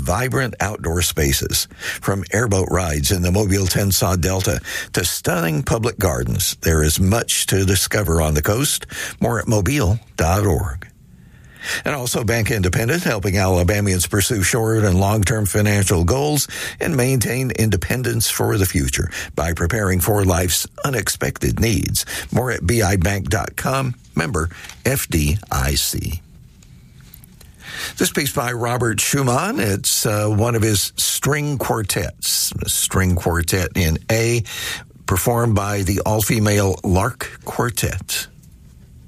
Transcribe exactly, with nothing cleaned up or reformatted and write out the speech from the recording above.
vibrant outdoor spaces. From airboat rides in the Mobile-Tensaw Delta to stunning public gardens, there is much to discover on the coast. More at mobile dot org. And also Bank Independent, helping Alabamians pursue short and long-term financial goals and maintain independence for the future by preparing for life's unexpected needs. More at B I bank dot com, member F D I C. This piece by Robert Schumann, it's uh, one of his string quartets, a string quartet in A, performed by the all-female Lark Quartet.